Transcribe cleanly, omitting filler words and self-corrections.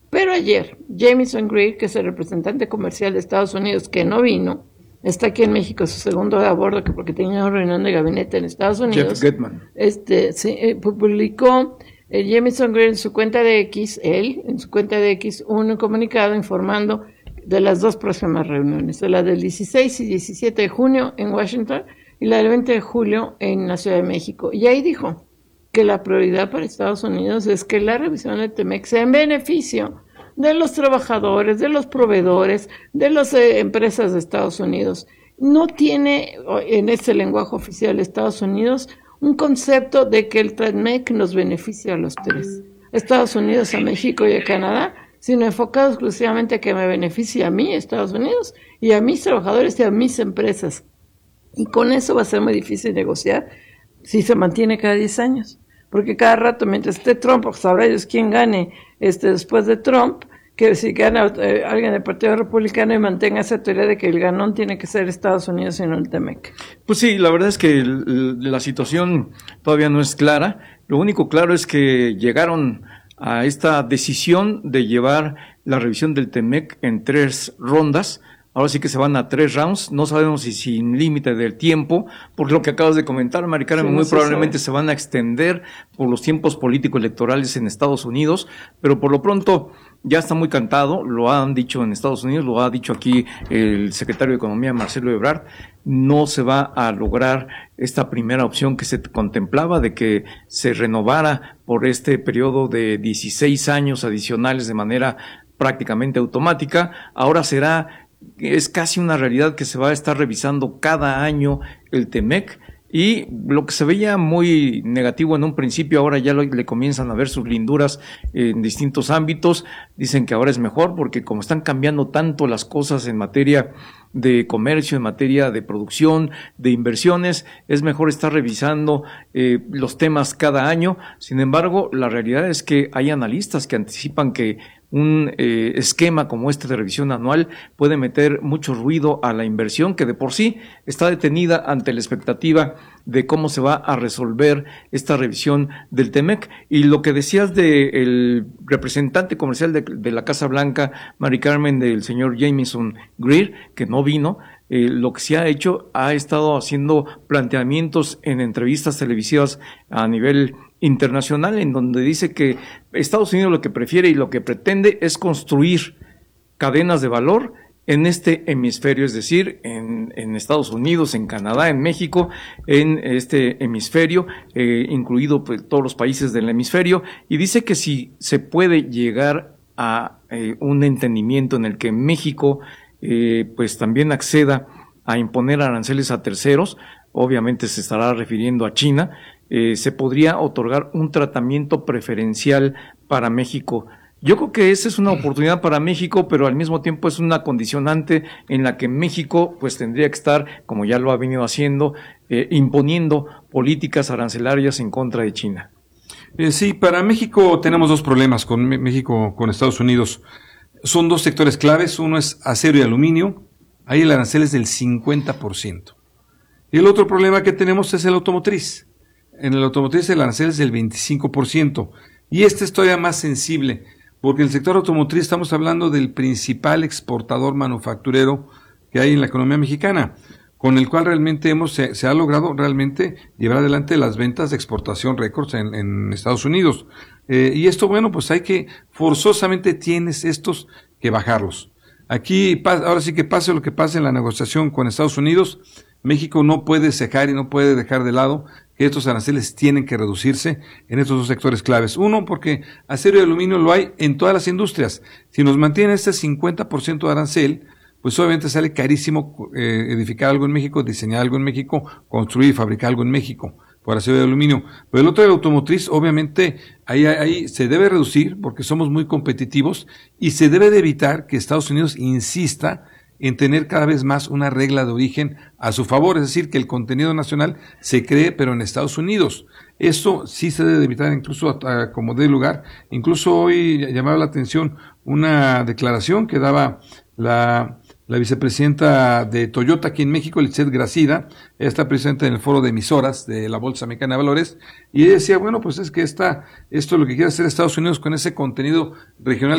Pero ayer, Jamieson Greer, que es el representante comercial de Estados Unidos, que no vino, está aquí en México, su segundo a bordo, que porque tenía una reunión de gabinete en Estados Unidos. Jeff Gutman. Publicó Jamieson Greer en su cuenta de X, un comunicado informando de las dos próximas reuniones, de la del 16 y 17 de junio en Washington y la del 20 de julio en la Ciudad de México. Y ahí dijo que la prioridad para Estados Unidos es que la revisión del TEMEC sea en beneficio de los trabajadores, de los proveedores, de las empresas de Estados Unidos. No tiene en ese lenguaje oficial de Estados Unidos un concepto de que el TEMEC nos beneficia a los tres, Estados Unidos, a México y a Canadá, sino enfocado exclusivamente a que me beneficie a mí, Estados Unidos, y a mis trabajadores y a mis empresas. Y con eso va a ser muy difícil negociar si se mantiene cada 10 años. Porque cada rato, mientras esté Trump, pues sabrá Dios quién gane después de Trump, que si gana alguien del Partido Republicano y mantenga esa teoría de que el ganón tiene que ser Estados Unidos y no el TEMEC. Pues sí, la verdad es que la situación todavía no es clara. Lo único claro es que llegaron a esta decisión de llevar la revisión del TEMEC en 3 rondas. Ahora sí que se van a 3 rounds, no sabemos si sin límite del tiempo, por lo que acabas de comentar, Mari Carmen, muy probablemente se van a extender por los tiempos político-electorales en Estados Unidos, pero por lo pronto ya está muy cantado, lo han dicho en Estados Unidos, lo ha dicho aquí el secretario de Economía, Marcelo Ebrard, no se va a lograr esta primera opción que se contemplaba de que se renovara por este periodo de 16 años adicionales de manera prácticamente automática. Ahora es casi una realidad que se va a estar revisando cada año el TEMEC, y lo que se veía muy negativo en un principio, ahora ya le comienzan a ver sus linduras en distintos ámbitos. Dicen que ahora es mejor porque como están cambiando tanto las cosas en materia de comercio, en materia de producción, de inversiones, es mejor estar revisando los temas cada año. Sin embargo, la realidad es que hay analistas que anticipan que un esquema como este de revisión anual puede meter mucho ruido a la inversión, que de por sí está detenida ante la expectativa de cómo se va a resolver esta revisión del TEMEC. Y lo que decías del representante comercial de la Casa Blanca, Mari Carmen, del señor Jamieson Greer, que no vino, lo que se ha hecho, ha estado haciendo planteamientos en entrevistas televisivas a nivel internacional, en donde dice que Estados Unidos lo que prefiere y lo que pretende es construir cadenas de valor en este hemisferio, es decir, en Estados Unidos, en Canadá, en México, en este hemisferio, incluido pues, todos los países del hemisferio, y dice que si se puede llegar a un entendimiento en el que México pues también acceda a imponer aranceles a terceros, obviamente se estará refiriendo a China, se podría otorgar un tratamiento preferencial para México. Yo creo que esa es una oportunidad para México, pero al mismo tiempo es una condicionante en la que México pues tendría que estar, como ya lo ha venido haciendo, imponiendo políticas arancelarias en contra de China. Sí, para México tenemos 2 problemas con México, con Estados Unidos. Son 2 sectores claves, uno es acero y aluminio, ahí el arancel es del 50%. Y el otro problema que tenemos es el automotriz. En el automotriz el arancel es del 25%, y este es todavía más sensible, porque en el sector automotriz estamos hablando del principal exportador manufacturero que hay en la economía mexicana, con el cual realmente se ha logrado realmente llevar adelante las ventas de exportación récords en Estados Unidos. Y esto, bueno, pues forzosamente tienes estos que bajarlos. Aquí, ahora sí que pase lo que pase en la negociación con Estados Unidos, México no puede cejar y no puede dejar de lado que estos aranceles tienen que reducirse en estos 2 sectores claves. Uno, porque acero y aluminio lo hay en todas las industrias. Si nos mantiene este 50% de arancel, pues obviamente sale carísimo edificar algo en México, diseñar algo en México, construir y fabricar algo en México por acero y aluminio. Pero el otro, el automotriz, obviamente ahí se debe reducir porque somos muy competitivos y se debe de evitar que Estados Unidos insista en tener cada vez más una regla de origen a su favor, es decir, que el contenido nacional se cree, pero en Estados Unidos. Esto sí se debe evitar incluso como dé lugar. Incluso hoy llamaba la atención una declaración que daba la vicepresidenta de Toyota aquí en México, Lizeth Gracida, ella está presente en el foro de emisoras de la Bolsa Mexicana de Valores, y ella decía, bueno, pues es que esto es lo que quiere hacer Estados Unidos con ese contenido regional